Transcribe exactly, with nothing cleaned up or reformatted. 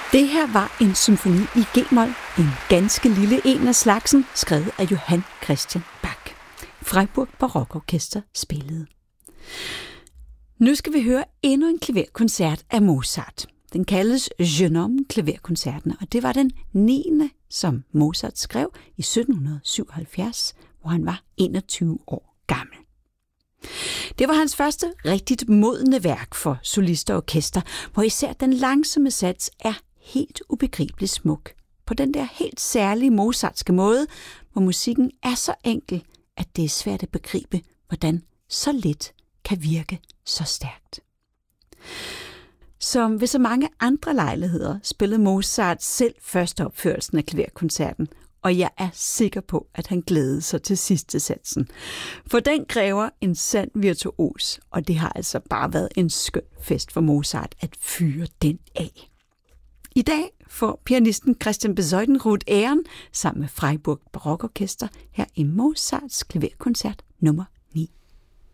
Det her var en symfoni i G-mol, en ganske lille en af slagsen, skrevet af Johann Christian Bach. Freiburg Barokorkester spillede. Nu skal vi høre endnu en klaverkoncert af Mozart. Den kaldes Jeune Homme klaverkoncerten, og det var den niende, som Mozart skrev i sytten syvoghalvfjerds, hvor han var enogtyve år gammel. Det var hans første rigtigt modne værk for solist og orkester, hvor især den langsomme sats er helt ubegribeligt smuk. På den der helt særlige mozartske måde, hvor musikken er så enkel, at det er svært at begribe, hvordan så lidt kan virke så stærkt. Som ved så mange andre lejligheder spillede Mozart selv første opførelsen af klaverkoncerten, og jeg er sikker på, at han glædede sig til sidste satsen. For den kræver en sand virtuos, og det har altså bare været en skøn fest for Mozart at fyre den af. I dag får pianisten Christian Bezuidenroth æren sammen med Freiburg Barokorkester her i Mozarts klaverkoncert nummer ni.